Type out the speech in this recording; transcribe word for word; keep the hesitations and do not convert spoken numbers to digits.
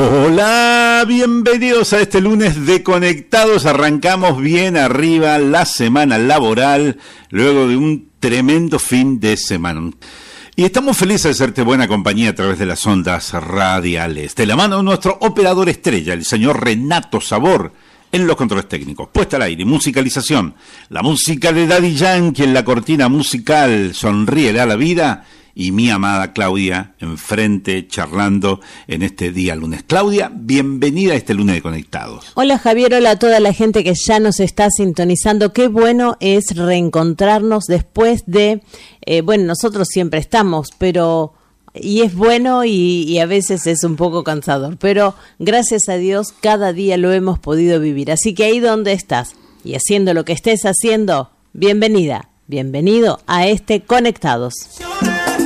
Hola, bienvenidos a este lunes de Conectados. Arrancamos bien arriba la semana laboral luego de un tremendo fin de semana. Y estamos felices de hacerte buena compañía a través de las ondas radiales. De la mano de nuestro operador estrella, el señor Renato Sabor, en los controles técnicos. Puesta al aire, musicalización. La música de Daddy Yankee en la cortina musical. Sonríele a la vida. Y mi amada Claudia, enfrente, charlando en este día lunes. Claudia, bienvenida a este lunes de Conectados. Hola Javier, hola a toda la gente que ya nos está sintonizando. Qué bueno es reencontrarnos después de, eh, bueno, nosotros siempre estamos, pero, y es bueno y, y a veces es un poco cansador, pero gracias a Dios cada día lo hemos podido vivir. Así que ahí donde estás y haciendo lo que estés haciendo, bienvenida, bienvenido a este Conectados.